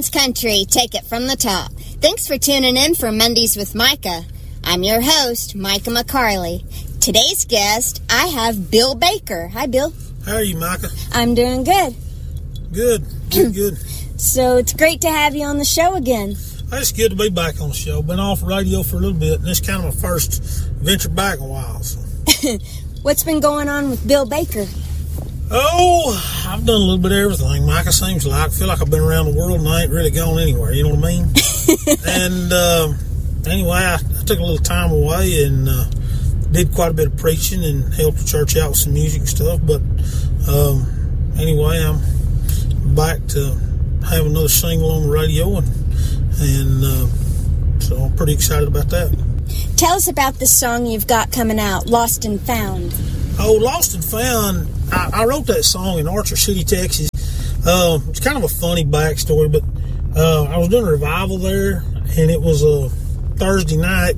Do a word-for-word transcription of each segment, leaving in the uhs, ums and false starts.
Friends Country, take it from the top. Thanks for tuning in for Mondays with Micah. I'm your host, Micah McCarley. Today's guest, I have Bill Baker. Hi, Bill. How are you, Micah? I'm doing good. Good, good, good. So it's great to have you on the show again. It's good to be back on the show. Been off radio for a little bit, and this is kind of my first venture back in a while. So. What's been going on with Bill Baker? Oh, I've done a little bit of everything, Micah, seems like. I feel like I've been around the world and I ain't really gone anywhere, you know what I mean? and uh, anyway, I, I took a little time away and uh, did quite a bit of preaching and helped the church out with some music and stuff. But um, anyway, I'm back to have another single on the radio, and, and uh, so I'm pretty excited about that. Tell us about the song you've got coming out, Lost and Found. Oh, Lost and Found, I, I wrote that song in Archer City, Texas. Uh, it's kind of a funny backstory, but uh, I was doing a revival there, and it was a Thursday night,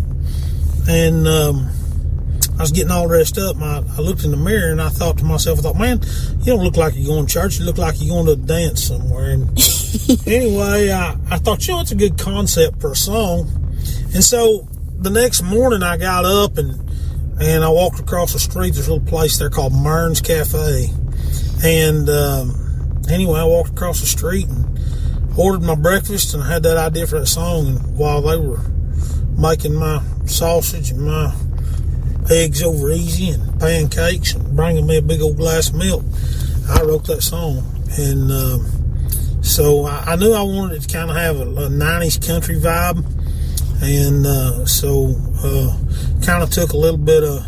and um, I was getting all dressed up. And I, I looked in the mirror, and I thought to myself, I thought, man, you don't look like you're going to church. You look like you're going to dance somewhere. And anyway, I, I thought, you know, it's a good concept for a song. And so the next morning, I got up, and And I walked across the street. There's a little place there called Mern's Cafe. And um, anyway, I walked across the street and ordered my breakfast, and I had that idea for that song. And while they were making my sausage and my eggs over easy and pancakes and bringing me a big old glass of milk, I wrote that song. And um, so I, I knew I wanted it to kind of have a, a nineties country vibe. And uh, so uh, kind of took a little bit of,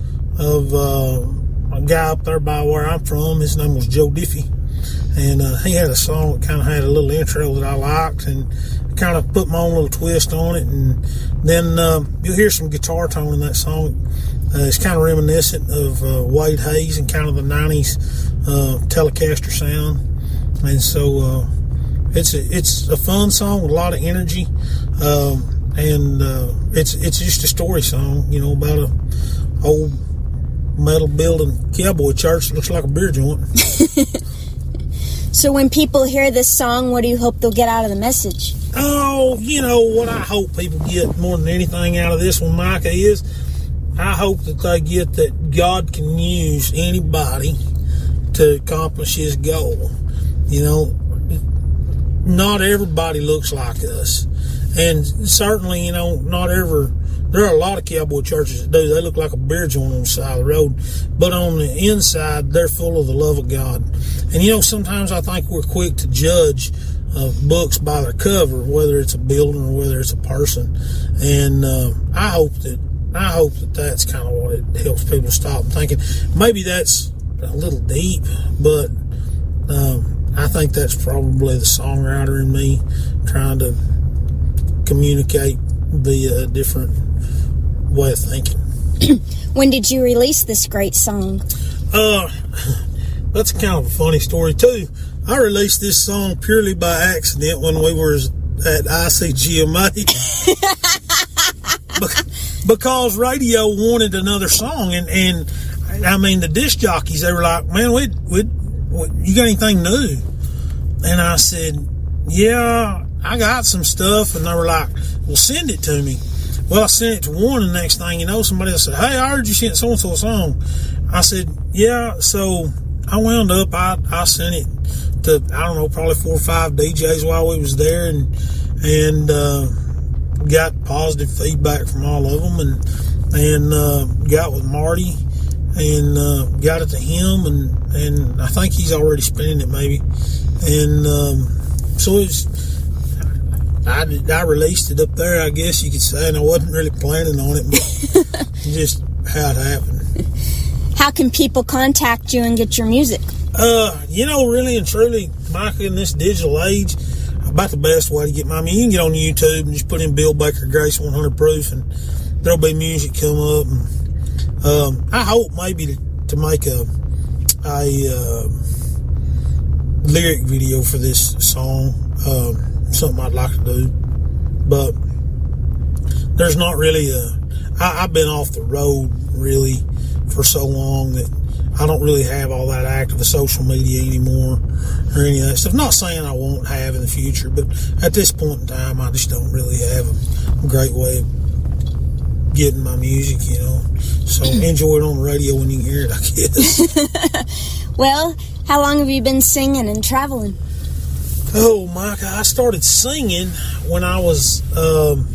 of uh, a guy up there by where I'm from. His name was Joe Diffie. And uh, he had a song that kind of had a little intro that I liked, and kind of put my own little twist on it. And then uh, you'll hear some guitar tone in that song. Uh, it's kind of reminiscent of uh, Wade Hayes and kind of the nineties uh, Telecaster sound. And so uh, it's, a, it's a fun song with a lot of energy. Um, And uh, it's it's just a story song, you know, about a old metal building cowboy church that looks like a beer joint. So when people hear this song, what do you hope they'll get out of the message? Oh, you know, what I hope people get more than anything out of this one, Micah, is I hope that they get that God can use anybody to accomplish his goal. You know, not everybody looks like us. And certainly, you know, not ever, there are a lot of cowboy churches that do. They look like a beer joint on the side of the road. But on the inside, they're full of the love of God. And, you know, sometimes I think we're quick to judge uh, books by their cover, whether it's a building or whether it's a person. And uh, I hope that, I hope that that's kind of what it helps people stop thinking. Maybe that's a little deep, but um, I think that's probably the songwriter in me trying to communicate via a different way of thinking. When did you release this great song? Uh, that's kind of a funny story too. I released this song purely by accident when we were at I C G M A. Because radio wanted another song, and, and I mean the disc jockeys, they were like, man, we we you got anything new? And I said, yeah, I got some stuff. And they were like, well, send it to me. Well, I sent it to one, and the next thing you know, somebody else said, hey, I heard you sent so-and-so a song. I said, yeah. So I wound up, I, I sent it to, I don't know, probably four or five D Js while we was there, and and uh, got positive feedback from all of them, and, and uh, got with Marty, and uh, got it to him, and, and I think he's already spinning it maybe. And um, so it's, I, I released it up there, I guess you could say, and I wasn't really planning on it, but just how it happened. How can people contact you and get your music? Uh, you know, really and truly, Micah, in this digital age, about the best way to get my music. You can get on YouTube and just put in Bill Baker Grace one hundred proof, and there'll be music come up. And um, I hope maybe to, to make a a uh, lyric video for this song. Um, something I'd like to do, but there's not really a I, I've been off the road really for so long that I don't really have all that active of social media anymore or any of that stuff. Not saying I won't have in the future, but at this point in time, I just don't really have a great way of getting my music, you know. So enjoy it on the radio when you can hear it, I guess. Well, how long have you been singing and traveling? Oh, Micah, I started singing when I was, um,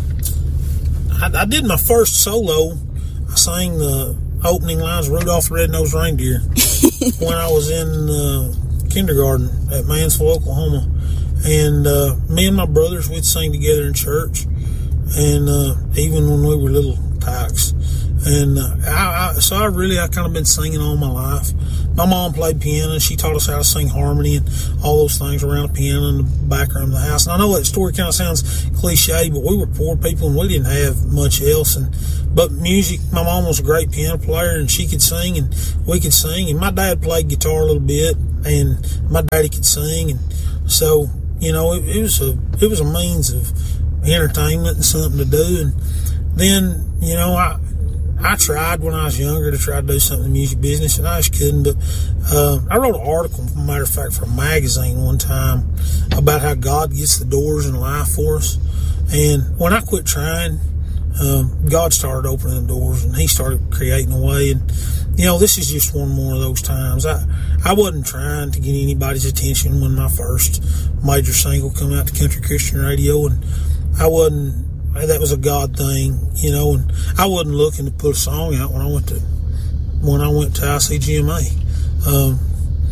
I, I did my first solo. I sang the opening lines of Rudolph the Red-Nosed Reindeer when I was in uh, kindergarten at Mansfield, Oklahoma. And uh, me and my brothers, we'd sing together in church, and uh, even when we were little tykes. And uh, I, I, so I really, I kind of been singing all my life. My mom played piano, and she taught us how to sing harmony and all those things around the piano in the back room of the house. And I know that story kind of sounds cliche, but we were poor people, and we didn't have much else. And but music, my mom was a great piano player, and she could sing, and we could sing. And my dad played guitar a little bit, and my daddy could sing. And so, you know, it, it was a it was a means of entertainment and something to do. And then, you know, I. I tried when I was younger to try to do something in the music business, and I just couldn't. But uh, I wrote an article, as a matter of fact, for a magazine one time about how God gets the doors in life for us. And when I quit trying, um, God started opening the doors, and He started creating a way. And, you know, this is just one more of those times. I, I wasn't trying to get anybody's attention when my first major single come out to Country Christian Radio, and I wasn't. That was a God thing, you know, and I wasn't looking to put a song out when I went to when I went to I C G M A, um,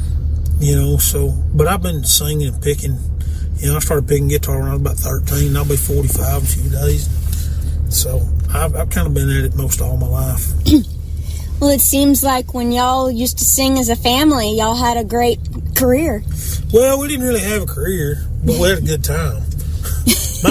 you know. So, but I've been singing and picking. You know, I started picking guitar when I was about thirteen. And I'll be forty-five in a few days. So I've, I've kind of been at it most all my life. Well, it seems like when y'all used to sing as a family, y'all had a great career. Well, we didn't really have a career, but we had a good time. my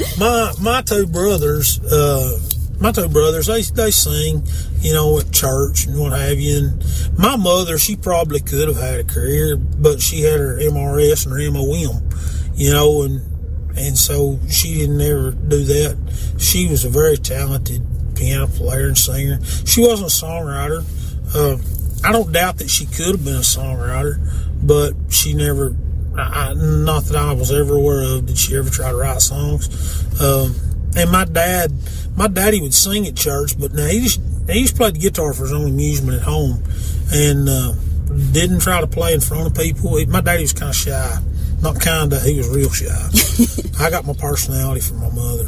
my my two brothers, uh, my two brothers, they they sing, you know, at church and what have you. And my mother, she probably could have had a career, but she had her M R S and her M O M, you know, and and so she didn't ever do that. She was a very talented piano player and singer. She wasn't a songwriter. Uh, I don't doubt that she could have been a songwriter, but she never. I, not that I was ever aware of did she ever try to write songs. Um, and my dad, my daddy would sing at church, but now he just he just played the guitar for his own amusement at home, and uh, didn't try to play in front of people. He, my daddy was kind of shy, not kind of, he was real shy. I got my personality from my mother,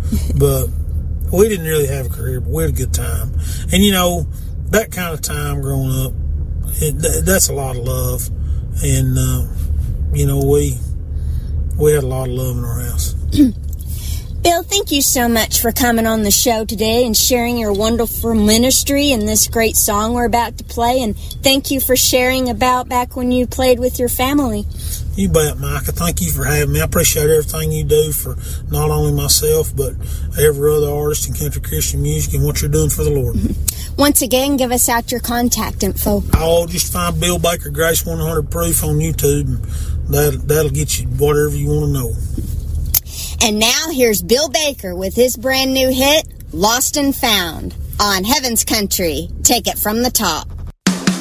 but we didn't really have a career, but we had a good time. And you know, that kind of time growing up, it, that's a lot of love, and. Uh, You know, we we had a lot of love in our house. Bill, thank you so much for coming on the show today and sharing your wonderful ministry and this great song we're about to play. And thank you for sharing about back when you played with your family. You bet, Micah. Thank you for having me. I appreciate everything you do for not only myself, but every other artist in country Christian music and what you're doing for the Lord. Once again, give us out your contact info. I'll just find Bill Baker, Grace one hundred Proof on YouTube, and that, that'll get you whatever you want to know. And now here's Bill Baker with his brand new hit, Lost and Found, on Heaven's Country. Take it from the top.